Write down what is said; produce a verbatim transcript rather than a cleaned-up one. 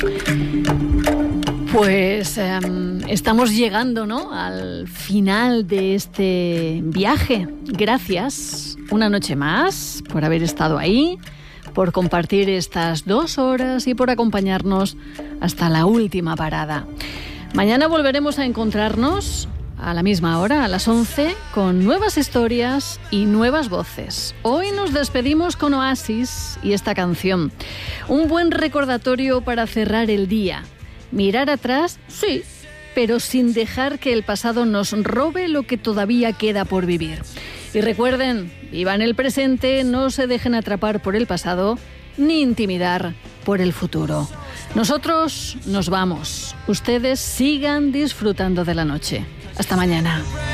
Pues eh, estamos llegando, ¿no?, al final de este viaje. Gracias una noche más por haber estado ahí, por compartir estas dos horas y por acompañarnos hasta la última parada. Mañana volveremos a encontrarnos a la misma hora, a las once, con nuevas historias y nuevas voces. Hoy nos despedimos con Oasis y esta canción. Un buen recordatorio para cerrar el día. Mirar atrás, sí, pero sin dejar que el pasado nos robe lo que todavía queda por vivir. Y recuerden, vivan el presente, no se dejen atrapar por el pasado, ni intimidar por el futuro. Nosotros nos vamos. Ustedes sigan disfrutando de la noche. Hasta mañana.